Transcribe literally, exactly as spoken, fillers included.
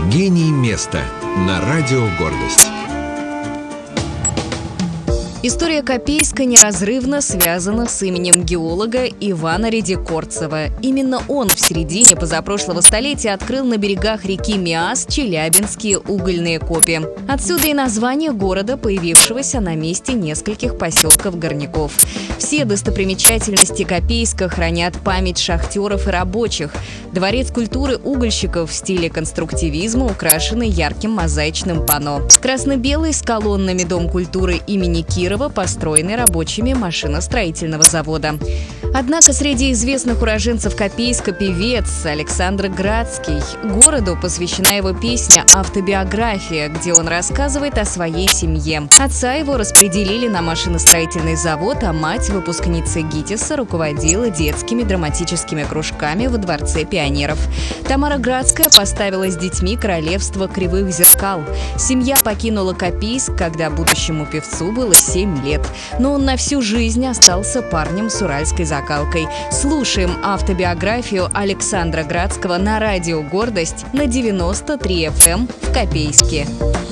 Гений места на радио «Гордость». История Копейска неразрывно связана с именем геолога Ивана Редекорцева. Именно он в середине позапрошлого столетия открыл на берегах реки Миас челябинские угольные копи. Отсюда и название города, появившегося на месте нескольких поселков-горняков. Все достопримечательности Копейска хранят память шахтеров и рабочих. Дворец культуры угольщиков в стиле конструктивизма, украшенный ярким мозаичным панно. Красно-белый с колоннами дом культуры имени Кирова, построенный рабочими машиностроительного завода. Однако среди известных уроженцев Копейска певец Александр Градский. Городу посвящена его песня «Автобиография», где он рассказывает о своей семье. Отца его распределили на машиностроительный завод, а мать, выпускница ГИТИСа, руководила детскими драматическими кружками во Дворце пионеров. Тамара Градская поставила с детьми королевство кривых зеркал. Семья покинула Копейск, когда будущему певцу было семь лет. Но он на всю жизнь остался парнем с уральской закалкой. Слушаем автобиографию Александра Градского на радио «Гордость» на девяносто три эф эм в Копейске.